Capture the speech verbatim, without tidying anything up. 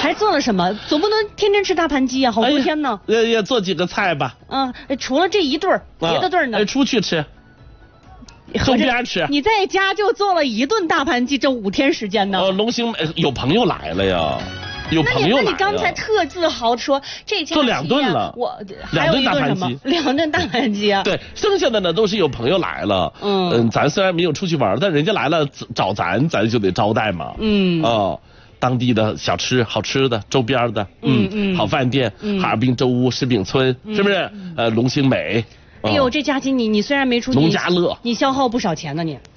还做了什么？总不能天天吃大盘鸡啊，好多天呢。 也也做几个菜吧。 嗯，除了这一顿儿，别的顿儿呢？ 哎，出去吃。周边吃。 你在家就做了一顿大盘鸡，这五天时间呢？ 哦，龙兴有朋友来了呀。有朋友来了。 那你刚才特自豪说这家、啊、 做两顿了， 我两顿大盘鸡， 两顿大盘鸡啊。 对，剩下的呢都是有朋友来了。嗯嗯，咱虽然没有出去玩，但人家来了找咱，咱就得招待嘛。嗯哦，当地的小吃、好吃的、周边的，嗯嗯，好饭店，嗯、哈尔滨周屋食饼村，嗯、是不是？呃，龙兴美。 哎呦，这假期你你虽然没出去， 农家乐， 你消耗不少钱呢你。